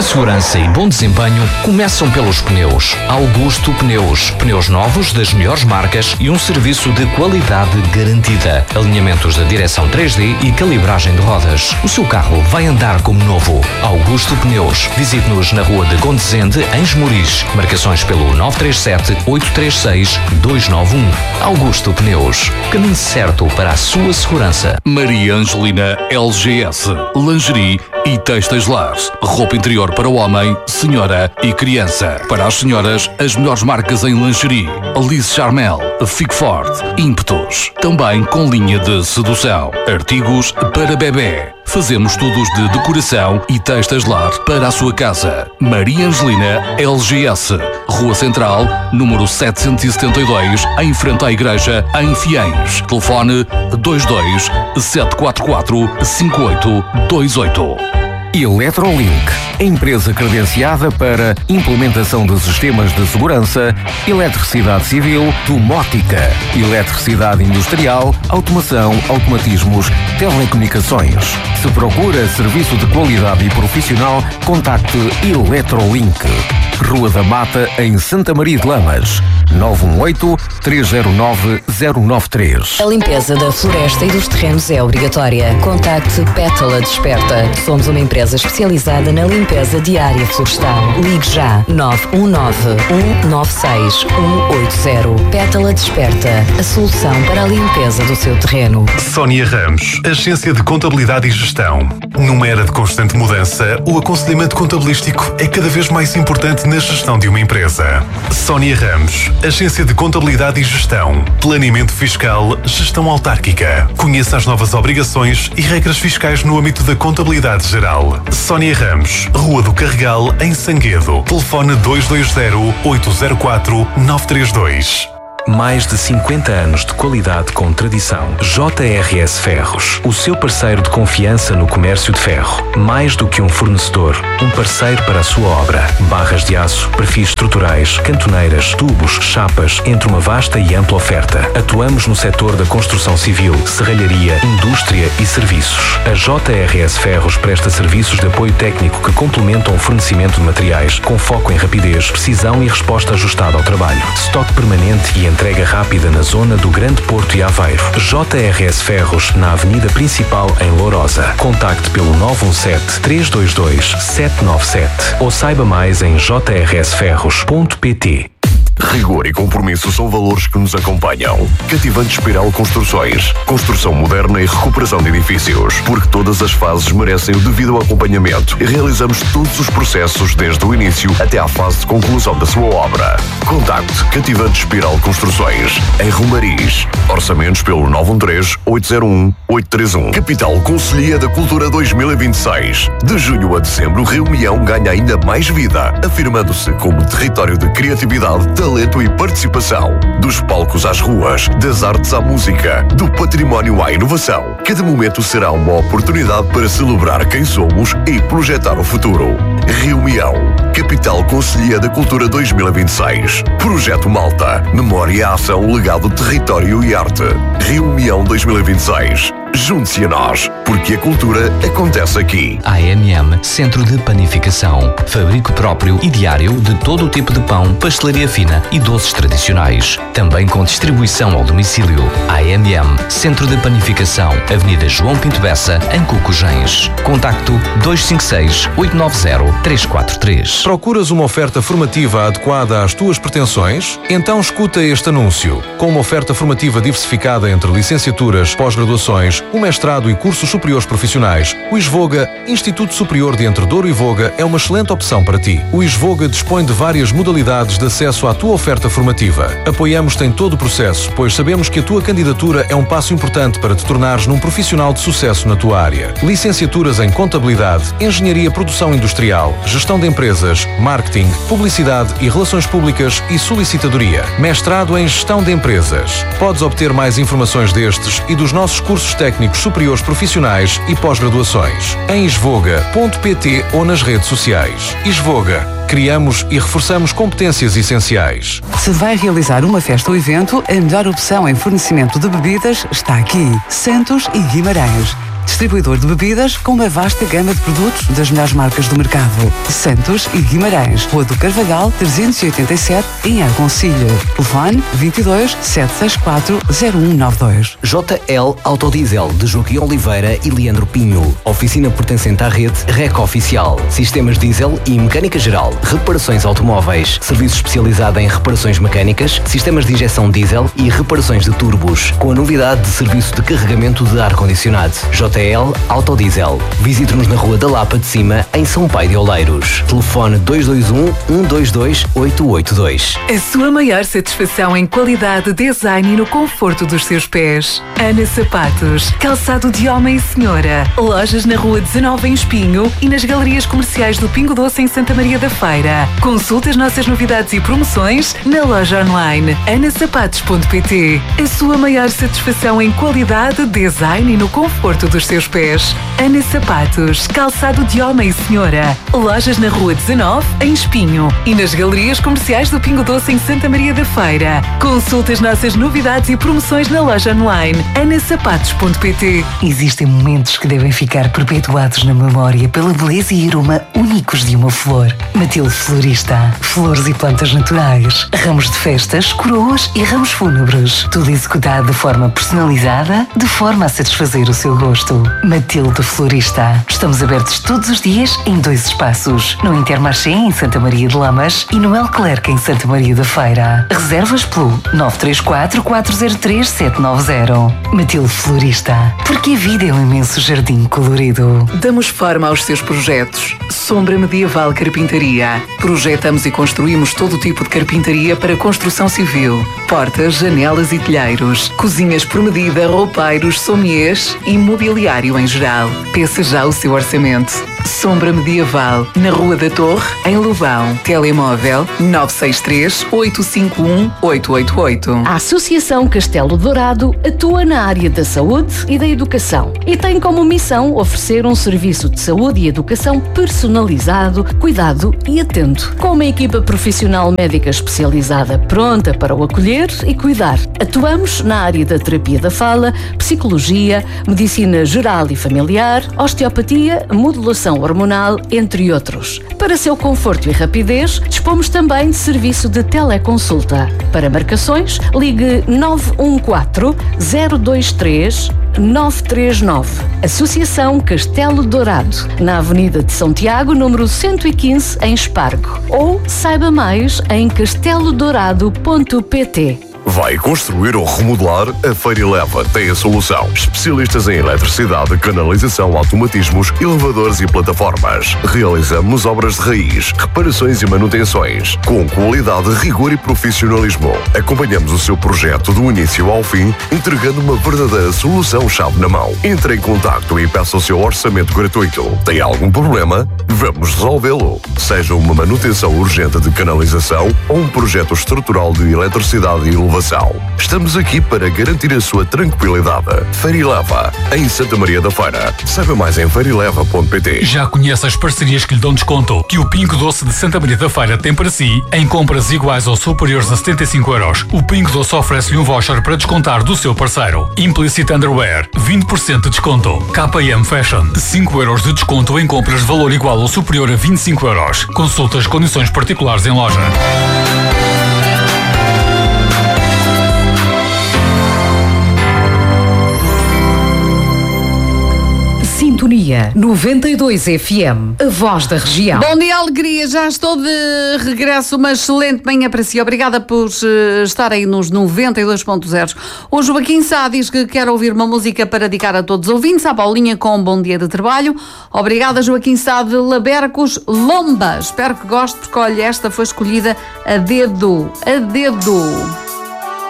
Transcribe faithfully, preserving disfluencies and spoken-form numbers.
A segurança e bom desempenho começam pelos pneus. Augusto Pneus. Pneus novos das melhores marcas e um serviço de qualidade garantida. Alinhamentos de direção três D e calibragem de rodas. O seu carro vai andar como novo. Augusto Pneus. Visite-nos na rua de Gondesende, em Esmoriz. Marcações pelo nove três sete, oito três seis, dois nove um. Augusto Pneus. Caminho certo para a sua segurança. Maria Angelina L G S. Lingerie e textos lares. Roupa interior para o homem, senhora e criança. Para as senhoras, as melhores marcas em lingerie. Alice Charmel, Fique Forte, Ímpetos. Também com linha de sedução. Artigos para bebê. Fazemos estudos de decoração e textos lar para a sua casa. Maria Angelina L G S. Rua Central, número setecentos e setenta e dois, em frente à igreja, em Fiães. Telefone dois dois sete quatro quatro cinco oito dois oito. Eletrolink, empresa credenciada para implementação de sistemas de segurança, eletricidade civil, domótica, eletricidade industrial, automação, automatismos, telecomunicações. Se procura serviço de qualidade e profissional, contacte Eletrolink. Rua da Mata, em Santa Maria de Lamas. nove um oito, três zero nove, zero nove três. A limpeza da floresta e dos terrenos é obrigatória. Contacte Pétala Desperta. Somos uma empresa especializada na limpeza diária florestal. Ligue já nove um nove, um nove seis, um oito zero. Pétala Desperta. A solução para a limpeza do seu terreno. Sónia Ramos, Agência de Contabilidade e Gestão. Numa era de constante mudança, o aconselhamento contabilístico é cada vez mais importante na gestão de uma empresa. Sónia Ramos, Agência de Contabilidade e Gestão. Planeamento fiscal, gestão autárquica. Conheça as novas obrigações e regras fiscais no âmbito da contabilidade geral. Sónia Ramos, Rua do Carregal, em Sanguedo. Telefone dois dois zero, oito zero quatro, nove três dois. Mais de cinquenta anos de qualidade com tradição. J R S Ferros, o seu parceiro de confiança no comércio de ferro. Mais do que um fornecedor, um parceiro para a sua obra. Barras de aço, perfis estruturais, cantoneiras, tubos, chapas, entre uma vasta e ampla oferta. Atuamos no setor da construção civil, serralharia, indústria e serviços. A J R S Ferros presta serviços de apoio técnico que complementam o fornecimento de materiais, com foco em rapidez, precisão e resposta ajustada ao trabalho. Estoque permanente e entrega rápida na zona do Grande Porto e Aveiro. J R S Ferros, na Avenida Principal, em Lourosa. Contacte pelo nove um sete, três dois dois, sete nove sete ou saiba mais em j r s ferros ponto p t. Rigor e compromisso são valores que nos acompanham. Cativante Espiral Construções. Construção moderna e recuperação de edifícios. Porque todas as fases merecem o devido acompanhamento e realizamos todos os processos desde o início até à fase de conclusão da sua obra. Contacte Cativante Espiral Construções em Romariz. Orçamentos pelo nove um três, oito zero um, oito três um. Capital Conselhia da Cultura dois mil e vinte e seis. De junho a dezembro, Rio Mião ganha ainda mais vida, afirmando-se como território de criatividade, talento e participação. Dos palcos às ruas, das artes à música, do património à inovação. Cada momento será uma oportunidade para celebrar quem somos e projetar o futuro. Rio Mião, Capital Conselhia da Cultura dois mil e vinte e seis. Projeto Malta, Memória, Ação, Legado, Território e Arte. Rio Mião dois mil e vinte e seis. Junte-se a nós, porque a cultura acontece aqui. A M M, Centro de Panificação. Fabrico próprio e diário de todo o tipo de pão, pastelaria fina e doces tradicionais. Também com distribuição ao domicílio. A M M, Centro de Panificação. Avenida João Pinto Bessa, em Cocujens. Contacto dois cinco seis, oito nove zero, três quatro três. Procuras uma oferta formativa adequada às tuas pretensões? Então escuta este anúncio. Com uma oferta formativa diversificada entre licenciaturas, pós-graduações, o mestrado e cursos superiores profissionais, o ISVOGA, Instituto Superior de Entre Douro e Voga, é uma excelente opção para ti. O ISVOGA dispõe de várias modalidades de acesso à tua oferta formativa. Apoiamos-te em todo o processo, pois sabemos que a tua candidatura é um passo importante para te tornares num profissional de sucesso na tua área. Licenciaturas em Contabilidade, Engenharia Produção Industrial, Gestão de Empresas, Marketing, Publicidade e Relações Públicas e Solicitadoria. Mestrado em Gestão de Empresas. Podes obter mais informações destes e dos nossos cursos técnicos superiores profissionais e pós-graduações em isvoga ponto p t ou nas redes sociais. ISVOGA. Criamos e reforçamos competências essenciais. Se vai realizar uma festa ou evento, a melhor opção em fornecimento de bebidas está aqui. Santos e Guimarães. Distribuidor de bebidas com uma vasta gama de produtos das melhores marcas do mercado. Santos e Guimarães, Rua do Carvalhal, trezentos e oitenta e sete, em Argoncilho. Telefone vinte e dois, sete seis quatro, zero um nove dois. J L Autodiesel, de Joaquim Oliveira e Leandro Pinho. Oficina pertencente à rede Reco Oficial. Sistemas diesel e mecânica geral. Reparações automóveis. Serviço especializado em reparações mecânicas, sistemas de injeção diesel e reparações de turbos. Com a novidade de serviço de carregamento de ar-condicionado. J L Autodiesel. Visite-nos na Rua da Lapa de Cima, em São Pai de Oleiros. Telefone dois dois um, um dois dois, oito oito dois. A sua maior satisfação em qualidade, design e no conforto dos seus pés. Ana Sapatos. Calçado de homem e senhora. Lojas na Rua dezenove em Espinho e nas galerias comerciais do Pingo Doce em Santa Maria da Feira. Consulte as nossas novidades e promoções na loja online ana sapatos ponto pt. A sua maior satisfação em qualidade, design e no conforto dos seus pés. Ana Sapatos. Calçado de homem e senhora. Lojas na Rua dezenove em Espinho e nas galerias comerciais do Pingo Doce em Santa Maria da Feira. Consulte as nossas novidades e promoções na loja online ana sapatos ponto pt. Existem momentos que devem ficar perpetuados na memória pela beleza e aroma únicos de uma flor. Matilde Florista. Flores e plantas naturais, ramos de festas, coroas e ramos fúnebres. Tudo executado de forma personalizada, de forma a satisfazer o seu gosto. Matilde Florista. Estamos abertos todos os dias em dois espaços. No Intermarché, em Santa Maria de Lamas, e no El Clerc, em Santa Maria da Feira. Reservas pelo nove três quatro, quatro zero três, sete nove zero. Matilde Florista. Porque a vida é um imenso jardim colorido. Damos forma aos seus projetos. Sombra Medieval Carpintaria. Projetamos e construímos todo o tipo de carpintaria para construção civil. Portas, janelas e telheiros. Cozinhas por medida, roupeiros, sommeliers e mobiliário em geral. Peça já o seu orçamento. Sombra Medieval, na Rua da Torre, em Luvão. Telemóvel nove seis três, oito cinco um, oito oito oito. A Associação Castelo Dourado atua na área da saúde e da educação e tem como missão oferecer um serviço de saúde e educação personalizado, cuidado e atento, com uma equipa profissional médica especializada pronta para o acolher e cuidar. Atuamos na área da terapia da fala, psicologia, medicina geral e familiar, osteopatia, modulação hormonal, entre outros. Para seu conforto e rapidez, dispomos também de serviço de teleconsulta. Para marcações, ligue nove um quatro, zero dois três, nove três nove. Associação Castelo Dourado, na Avenida de São Tiago, número cento e quinze, em Espargo. Ou saiba mais em castelo dourado ponto pt. Vai construir ou remodelar? A Feira Eleva tem a solução. Especialistas em eletricidade, canalização, automatismos, elevadores e plataformas. Realizamos obras de raiz, reparações e manutenções, com qualidade, rigor e profissionalismo. Acompanhamos o seu projeto do início ao fim, entregando uma verdadeira solução chave na mão. Entre em contacto e peça o seu orçamento gratuito. Tem algum problema? Vamos resolvê-lo. Seja uma manutenção urgente de canalização ou um projeto estrutural de eletricidade e inovação. Estamos aqui para garantir a sua tranquilidade. Feira Eleva, em Santa Maria da Feira. Saiba mais em feira eleva ponto pt. Já conhece as parcerias que lhe dão desconto que o Pingo Doce de Santa Maria da Feira tem para si em compras iguais ou superiores a setenta e cinco euros. O Pingo Doce oferece-lhe um voucher para descontar do seu parceiro. Implicit Underwear, vinte por cento de desconto. K M Fashion, cinco euros de desconto em compras de valor igual ou superior a vinte e cinco euros. Consulte as condições particulares em loja. Sintonia noventa e dois F M, a voz da região. Bom dia, alegria, já estou de regresso, uma excelente manhã para si. Obrigada por uh, estar aí nos noventa e dois ponto zero. O Joaquim Sá diz que quer ouvir uma música para dedicar a todos os ouvintes. A Paulinha com um bom dia de trabalho. Obrigada, Joaquim Sá de Labercos, Lomba. Espero que goste, porque olha, esta foi escolhida a dedo, a dedo.